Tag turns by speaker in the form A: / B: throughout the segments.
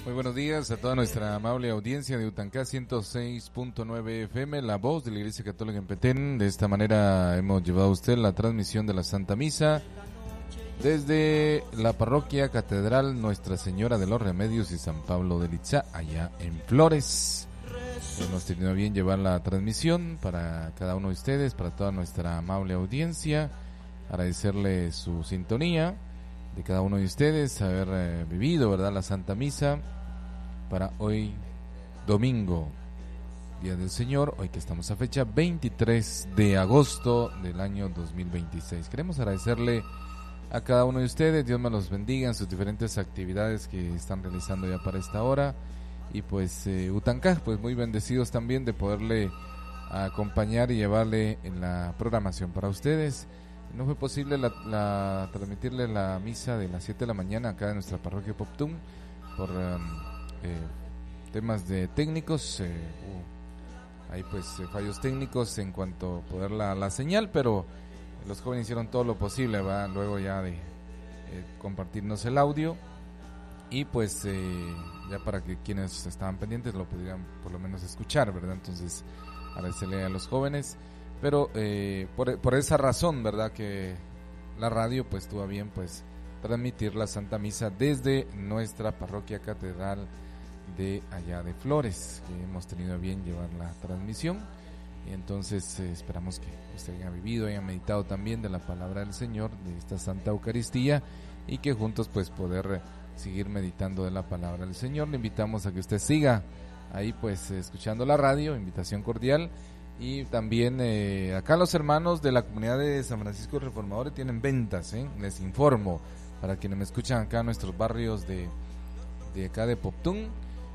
A: Muy buenos días a toda nuestra amable audiencia de Utancá 106.9 FM, la voz de la Iglesia Católica en Petén. De esta manera hemos llevado a usted la transmisión de la Santa Misa desde la parroquia Catedral Nuestra Señora de los Remedios y San Pablo de Litzá, allá en Flores. Hemos tenido bien llevar la transmisión para cada uno de ustedes, para toda nuestra amable audiencia. Agradecerle su sintonía de cada uno de ustedes, haber vivido, ¿verdad?, la Santa Misa para hoy domingo, Día del Señor, hoy que estamos a fecha 23 de agosto del año 2026. Queremos agradecerle a cada uno de ustedes, Dios me los bendiga en sus diferentes actividades que están realizando ya para esta hora. Y pues Utancá, pues muy bendecidos también de poderle acompañar y llevarle en la programación para ustedes. No fue posible transmitirle la misa de las 7 de la mañana acá en nuestra parroquia Poptún por temas de técnicos, hay pues fallos técnicos en cuanto a poder la señal, pero los jóvenes hicieron todo lo posible, va luego ya de compartirnos el audio y pues ya para que quienes estaban pendientes lo pudieran por lo menos escuchar, ¿verdad? Entonces agradecerle a los jóvenes, pero por esa razón, ¿verdad?, que la radio pues tuvo bien pues transmitir la Santa Misa desde nuestra parroquia Catedral de allá de Flores, que hemos tenido bien llevar la transmisión. Y entonces esperamos que usted haya vivido, haya meditado también de la palabra del Señor, de esta Santa Eucaristía, y que juntos pues poder seguir meditando de la palabra del Señor. Le invitamos a que usted siga ahí pues escuchando la radio, invitación cordial. Y también acá los hermanos de la comunidad de San Francisco Reformadores tienen ventas, les informo, para quienes me escuchan acá en nuestros barrios de acá de Poptún,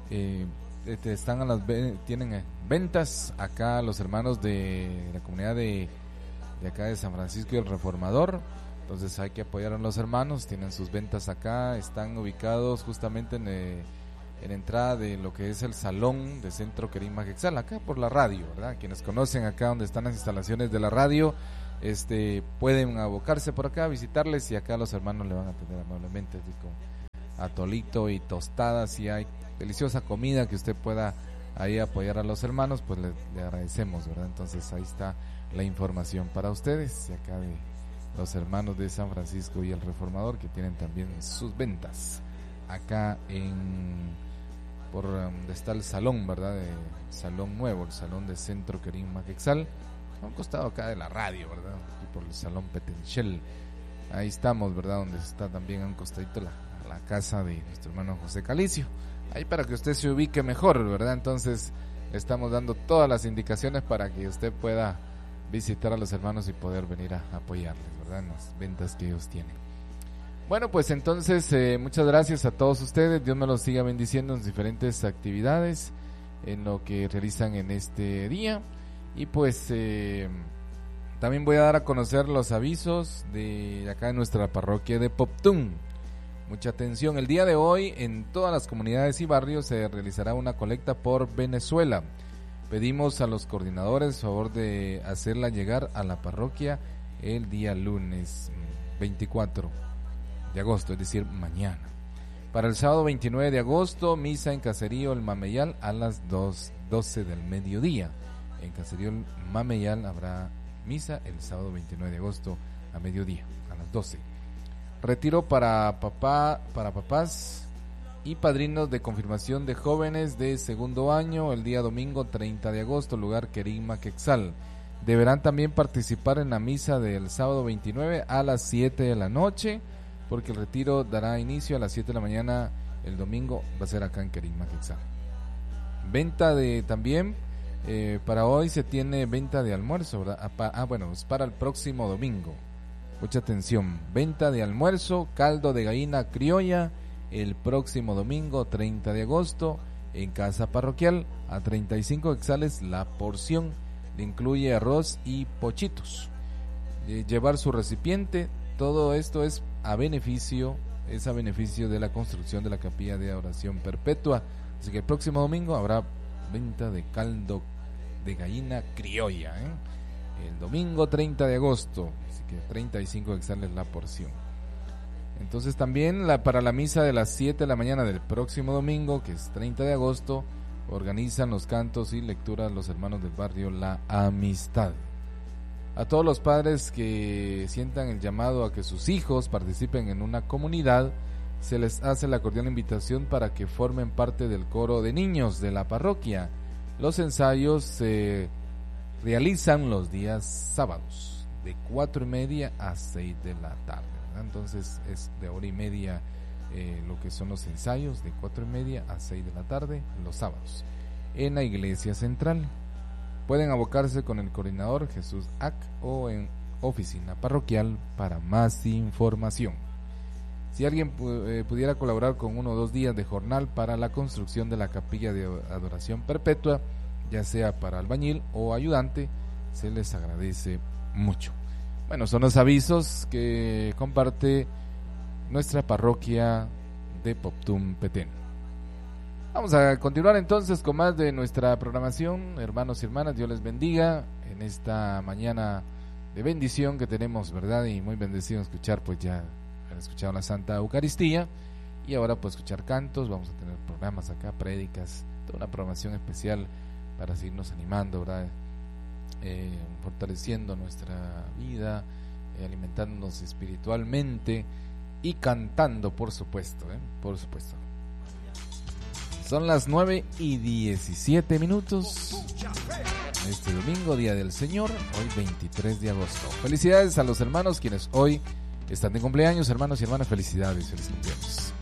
A: tienen ventas acá los hermanos de la comunidad de acá de San Francisco y el Reformador. Entonces hay que apoyar a los hermanos, tienen sus ventas acá, están ubicados justamente en entrada de lo que es el salón de Centro Querim Majexal, acá por la radio, ¿verdad? Quienes conocen acá donde están las instalaciones de la radio, pueden abocarse por acá, visitarles, y acá los hermanos le van a atender amablemente, así con atolito y tostadas, y hay deliciosa comida que usted pueda ahí apoyar a los hermanos, pues le agradecemos, ¿verdad? Entonces ahí está la información para ustedes, y acá de los hermanos de San Francisco y el Reformador, que tienen también sus ventas acá por donde está el salón, ¿verdad? El salón nuevo, el salón de Centro Querim Majexal, a un costado acá de la radio, ¿verdad? Y por el salón Petenchel, ahí estamos, ¿verdad? Donde está también a un costadito la casa de nuestro hermano José Calicio, ahí para que usted se ubique mejor, ¿verdad? Entonces estamos dando todas las indicaciones para que usted pueda visitar a los hermanos y poder venir a apoyarles, ¿verdad?, en las ventas que ellos tienen. Bueno, pues entonces muchas gracias a todos ustedes, Dios me los siga bendiciendo en diferentes actividades en lo que realizan en este día. Y pues también voy a dar a conocer los avisos de acá en nuestra parroquia de Poptún. Mucha atención, el día de hoy en todas las comunidades y barrios se realizará una colecta por Venezuela. Pedimos a los coordinadores favor de hacerla llegar a la parroquia el día lunes 24 de agosto, es decir, mañana. Para el sábado 29 de agosto, misa en Caserío El Mameyal a las 12 del mediodía. En Caserío El Mameyal habrá misa el sábado 29 de agosto a mediodía, a las 12. Retiro para papás y padrinos de confirmación de jóvenes de segundo año el día domingo 30 de agosto, lugar Querim Majexal. Deberán también participar en la misa del sábado 29 a las 7 de la noche, porque el retiro dará inicio a las 7 de la mañana el domingo, va a ser acá en Querim Majexal. Venta de también, para hoy se tiene venta de almuerzo, ¿verdad? Bueno, es para el próximo domingo. Mucha atención, venta de almuerzo, caldo de gallina criolla, el próximo domingo 30 de agosto en casa parroquial a 35 quetzales la porción, le incluye arroz y pochitos. Llevar su recipiente, todo esto es a beneficio de la construcción de la capilla de oración perpetua. Así que el próximo domingo habrá venta de caldo de gallina criolla, el domingo 30 de agosto, así que 35 quetzales la porción. Entonces también para la misa de las 7 de la mañana del próximo domingo, que es 30 de agosto, organizan los cantos y lecturas los hermanos del barrio La Amistad. A todos los padres que sientan el llamado a que sus hijos participen en una comunidad, se les hace la cordial invitación para que formen parte del coro de niños de la parroquia. Los ensayos se realizan los días sábados, de 4:30 a 6 de la tarde. Entonces es de 1:30 lo que son los ensayos, de 4:30 a 6 de la tarde los sábados en la iglesia central. Pueden abocarse con el coordinador Jesús Ac o en oficina parroquial para más información. Si alguien pudiera colaborar con 1 o 2 días de jornal para la construcción de la capilla de adoración perpetua, ya sea para albañil o ayudante, se les agradece mucho. Bueno, son los avisos que comparte nuestra parroquia de Poptún, Petén. Vamos a continuar entonces con más de nuestra programación. Hermanos y hermanas, Dios les bendiga en esta mañana de bendición que tenemos, ¿verdad? Y muy bendecido escuchar, pues ya han escuchado la Santa Eucaristía y ahora pues escuchar cantos. Vamos a tener programas acá, prédicas, toda una programación especial para seguirnos animando, ¿verdad? Fortaleciendo nuestra vida, alimentándonos espiritualmente y cantando, por supuesto, por supuesto. Son las 9:17 este domingo, Día del Señor, hoy 23 de agosto. Felicidades a los hermanos quienes hoy están de cumpleaños, hermanos y hermanas, felicidades, feliz cumpleaños.